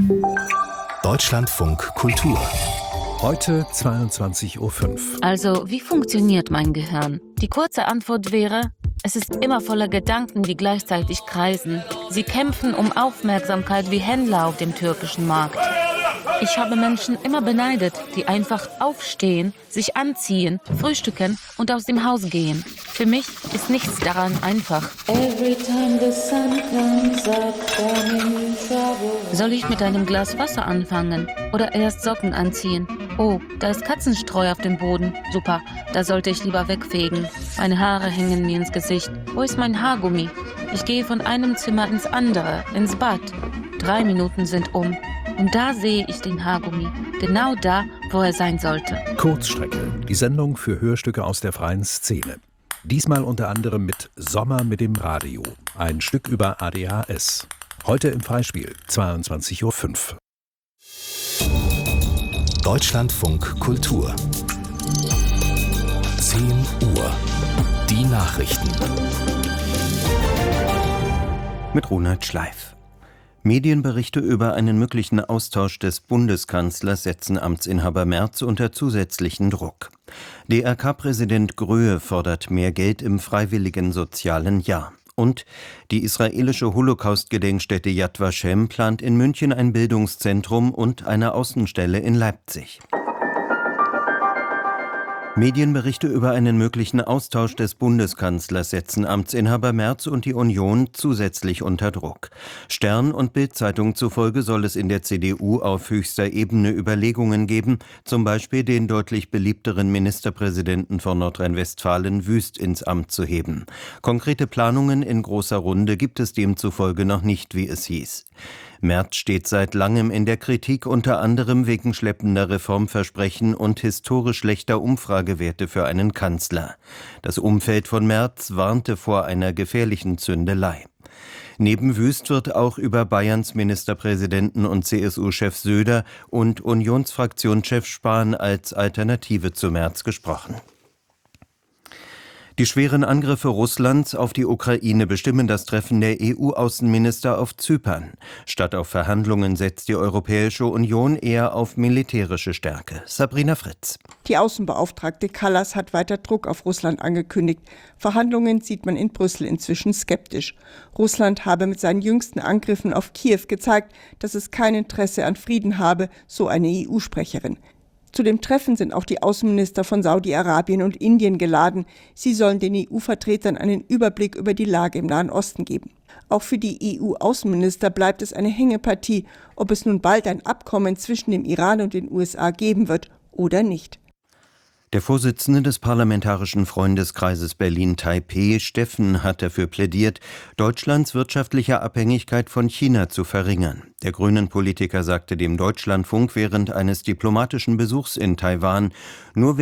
Deutschlandfunk Kultur. Heute 22:05 Uhr. Also, wie funktioniert mein Gehirn? Die kurze Antwort wäre: Es ist immer voller Gedanken, die gleichzeitig kreisen. Sie kämpfen um Aufmerksamkeit wie Händler auf dem türkischen Markt. Ich habe Menschen immer beneidet, die einfach aufstehen, sich anziehen, frühstücken und aus dem Haus gehen. Für mich ist nichts daran einfach. Soll ich mit einem Glas Wasser anfangen oder erst Socken anziehen? Oh, da ist Katzenstreu auf dem Boden. Super, da sollte ich lieber wegfegen. Meine Haare hängen mir ins Gesicht. Wo ist mein Haargummi? Ich gehe von einem Zimmer ins andere, ins Bad. 3 Minuten sind um. Und da sehe ich den Haargummi. Genau da, wo er sein sollte. Kurzstrecke, die Sendung für Hörstücke aus der freien Szene. Diesmal unter anderem mit Sommer mit dem Radio. Ein Stück über ADHS. Heute im Freispiel, 22:05 Uhr. Deutschlandfunk Kultur. 10 Uhr. Die Nachrichten. Mit Ronald Schleif. Medienberichte über einen möglichen Austausch des Bundeskanzlers setzen Amtsinhaber Merz unter zusätzlichen Druck. DRK-Präsident Gröhe fordert mehr Geld im freiwilligen sozialen Jahr. Und die israelische Holocaust-Gedenkstätte Yad Vashem plant in München ein Bildungszentrum und eine Außenstelle in Leipzig. Medienberichte über einen möglichen Austausch des Bundeskanzlers setzen Amtsinhaber Merz und die Union zusätzlich unter Druck. Stern und Bild-Zeitung zufolge soll es in der CDU auf höchster Ebene Überlegungen geben, zum Beispiel den deutlich beliebteren Ministerpräsidenten von Nordrhein-Westfalen Wüst ins Amt zu heben. Konkrete Planungen in großer Runde gibt es demzufolge noch nicht, wie es hieß. Merz steht seit langem in der Kritik, unter anderem wegen schleppender Reformversprechen und historisch schlechter Umfragewerte für einen Kanzler. Das Umfeld von Merz warnte vor einer gefährlichen Zündelei. Neben Wüst wird auch über Bayerns Ministerpräsidenten und CSU-Chef Söder und Unionsfraktionschef Spahn als Alternative zu Merz gesprochen. Die schweren Angriffe Russlands auf die Ukraine bestimmen das Treffen der EU-Außenminister auf Zypern. Statt auf Verhandlungen setzt die Europäische Union eher auf militärische Stärke. Sabrina Fritz. Die Außenbeauftragte Kallas hat weiter Druck auf Russland angekündigt. Verhandlungen sieht man in Brüssel inzwischen skeptisch. Russland habe mit seinen jüngsten Angriffen auf Kiew gezeigt, dass es kein Interesse an Frieden habe, so eine EU-Sprecherin. Zu dem Treffen sind auch die Außenminister von Saudi-Arabien und Indien geladen. Sie sollen den EU-Vertretern einen Überblick über die Lage im Nahen Osten geben. Auch für die EU-Außenminister bleibt es eine Hängepartie, ob es nun bald ein Abkommen zwischen dem Iran und den USA geben wird oder nicht. Der Vorsitzende des Parlamentarischen Freundeskreises Berlin-Taipeh, Steffen, hat dafür plädiert, Deutschlands wirtschaftliche Abhängigkeit von China zu verringern. Der Grünen-Politiker sagte dem Deutschlandfunk während eines diplomatischen Besuchs in Taiwan, nur